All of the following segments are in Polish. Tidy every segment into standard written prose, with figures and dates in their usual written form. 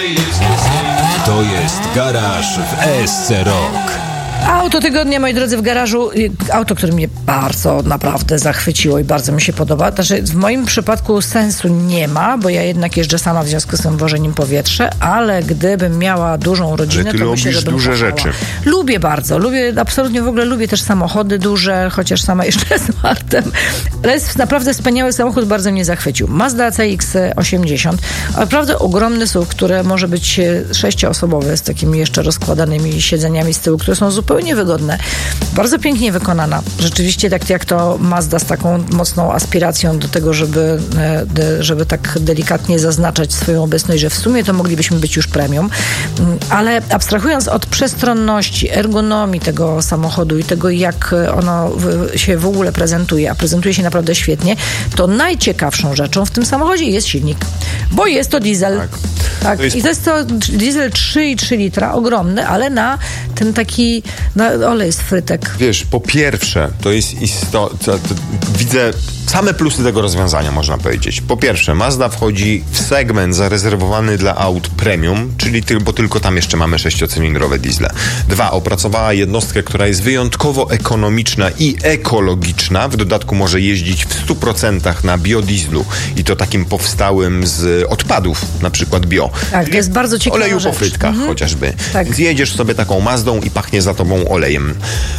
To jest Garaż w SC Rock. Auto tygodnia, moi drodzy, w garażu. Auto, które mnie bardzo, naprawdę zachwyciło i bardzo mi się podoba. Znaczy, w moim przypadku sensu nie ma, bo ja jednak jeżdżę sama, w związku z tym wożę nim powietrze, ale gdybym miała dużą rodzinę, ale ty to myślę, że bym duże kochała. rzeczy. Lubię bardzo, absolutnie w ogóle lubię też samochody duże, chociaż sama jeszcze smartem. Ale jest naprawdę wspaniały samochód, bardzo mnie zachwycił. Mazda CX-80, naprawdę ogromny SUV, który może być 6-osobowy, z takimi jeszcze rozkładanymi siedzeniami z tyłu, które są zupełnie wygodne. Bardzo pięknie wykonana. Rzeczywiście tak jak to Mazda z taką mocną aspiracją do tego, żeby tak delikatnie zaznaczać swoją obecność, że w sumie to moglibyśmy być już premium. Ale abstrahując od przestronności, ergonomii tego samochodu i tego, jak ono się w ogóle prezentuje, a prezentuje się naprawdę świetnie, to najciekawszą rzeczą w tym samochodzie jest silnik. Bo jest to diesel. Tak. I to jest to diesel 3,3 litra, ogromny, ale na ten taki olej z frytek. Wiesz, po pierwsze, to jest widzę same plusy tego rozwiązania, można powiedzieć. Po pierwsze, Mazda wchodzi w segment zarezerwowany dla aut premium, czyli bo tylko tam jeszcze mamy 6-cylindrowe diesle. 2. Opracowała jednostkę, która jest wyjątkowo ekonomiczna i ekologiczna. W dodatku może jeździć w 100% na biodieslu i to takim powstałym z odpadów, na przykład bio. Tak, to jest bardzo ciekawa Oleju rzecz. po frytkach chociażby. Tak. Więc jedziesz sobie taką Mazdą i pachnie za tobą olejem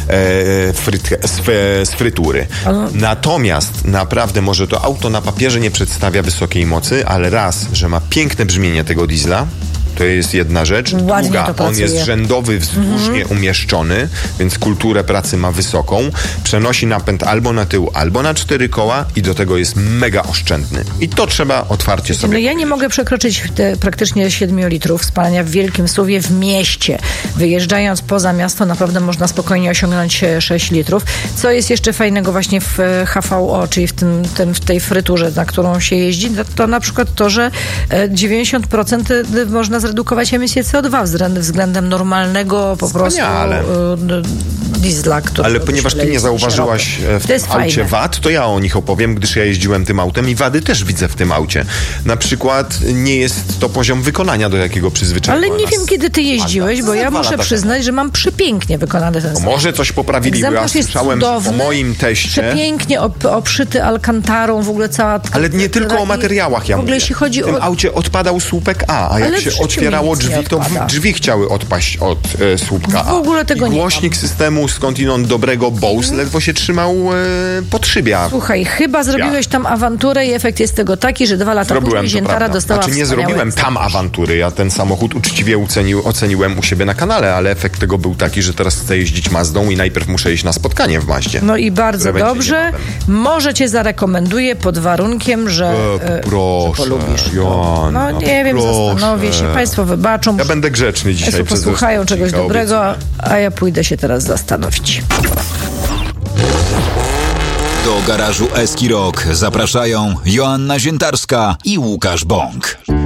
z frytury. Natomiast naprawdę może to auto na papierze nie przedstawia wysokiej mocy, ale raz, że ma piękne brzmienie tego diesla, to jest jedna rzecz. Ładnie Druga, to on jest rzędowy, wzdłużnie umieszczony, więc kulturę pracy ma wysoką. Przenosi napęd albo na tył, albo na 4 koła i do tego jest mega oszczędny. I to trzeba otwarcie sobie ja nie mogę przekroczyć praktycznie 7 litrów spalania w wielkim SUV-ie w mieście. Wyjeżdżając poza miasto naprawdę można spokojnie osiągnąć 6 litrów. Co jest jeszcze fajnego właśnie w HVO, czyli w tej fryturze, na którą się jeździ, to na przykład to, że 90% można zredukować emisję CO2 względem normalnego po prostu diesla, który... Ale ponieważ ty nie zauważyłaś w aucie wad, to ja o nich opowiem, gdyż ja jeździłem tym autem i wady też widzę w tym aucie. Na przykład nie jest to poziom wykonania, do jakiego przyzwyczaiła Ale nie wiem, kiedy ty jeździłeś, bo ja muszę przyznać, że mam przepięknie wykonany ten samochód. Może coś poprawili, bo ja słyszałem o moim teście. Przepięknie obszyty alkantarą, w ogóle cała... Ale nie tylko o materiałach, ja mówię. Jeśli chodzi w tym aucie odpadał słupek A jak się otwierało drzwi, to drzwi chciały odpaść od słupka A. W ogóle tego nie głośnik systemu skądinąd dobrego Bose ledwo się trzymał pod szybia. Słuchaj, chyba zrobiłeś tam awanturę i efekt jest tego taki, że 2 lata później Ziętara dostała nie zrobiłem tam awantury. Ja ten samochód uczciwie oceniłem u siebie na kanale, ale efekt tego był taki, że teraz chcę jeździć Mazdą i najpierw muszę iść na spotkanie w Mazdzie. No i bardzo dobrze. Może cię zarekomenduję pod warunkiem, że proszę, że polubisz. Joanna, no nie wiem, zastanowię się. Państwo wybaczą. Ja będę grzeczny dzisiaj. Państwo posłuchają czegoś dobrego, a ja pójdę się teraz zastanowić. Do garażu SC Rock zapraszają Joanna Ziętarska i Łukasz Bąk.